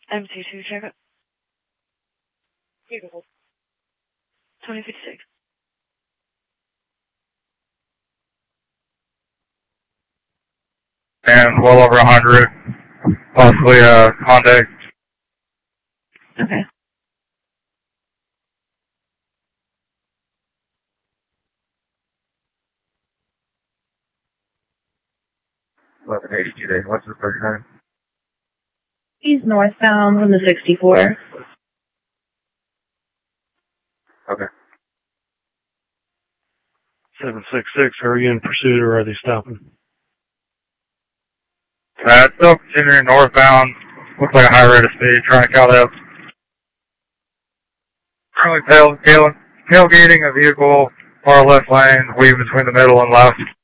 MC2, check it. Beautiful. 2056. And well over 100, possibly Hyundai. Okay. What's the first name? He's northbound from the 64. Okay. 766, are you in pursuit or are they stopping? Still continuing northbound. Looks like a high rate of speed, trying to count up. Currently tailgating a vehicle, far left lane, weaving between the middle and left.